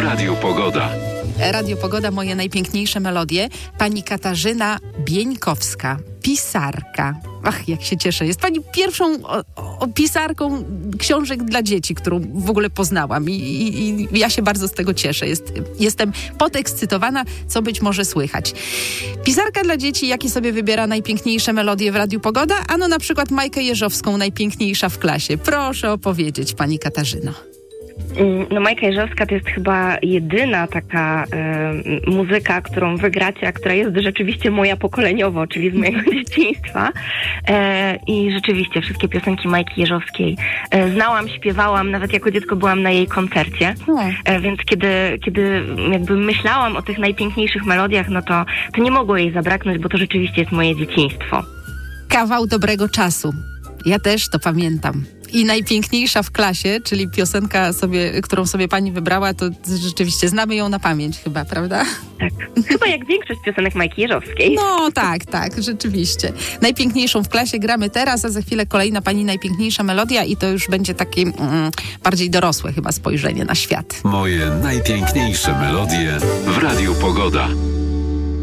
Radiu Pogoda. Radio Pogoda, moje najpiękniejsze melodie. Pani Katarzyna Bieńkowska, pisarka. Ach, jak się cieszę. Jest pani pierwszą pisarką książek dla dzieci, którą w ogóle poznałam i ja się bardzo z tego cieszę. Jestem podekscytowana, co być może słychać. Pisarka dla dzieci, jakie sobie wybiera najpiękniejsze melodie w Radiu Pogoda? Ano na przykład Majkę Jeżowską, najpiękniejsza w klasie. Proszę opowiedzieć, pani Katarzyno. No Majka Jeżowska to jest chyba jedyna taka muzyka, którą wygracie, a która jest rzeczywiście moja pokoleniowo, czyli z mojego dzieciństwa. I rzeczywiście wszystkie piosenki Majki Jeżowskiej znałam, śpiewałam, nawet jako dziecko byłam na jej koncercie. Więc kiedy jakby myślałam o tych najpiękniejszych melodiach, no to nie mogło jej zabraknąć, bo to rzeczywiście jest moje dzieciństwo. Kawał dobrego czasu. Ja też to pamiętam. I najpiękniejsza w klasie, czyli piosenka, którą sobie pani wybrała, to rzeczywiście znamy ją na pamięć chyba, prawda? Tak. Chyba jak większość piosenek Majki Jeżowskiej. No tak, rzeczywiście. Najpiękniejszą w klasie gramy teraz, a za chwilę kolejna pani najpiękniejsza melodia i to już będzie takie bardziej dorosłe chyba spojrzenie na świat. Moje najpiękniejsze melodie w Radiu Pogoda.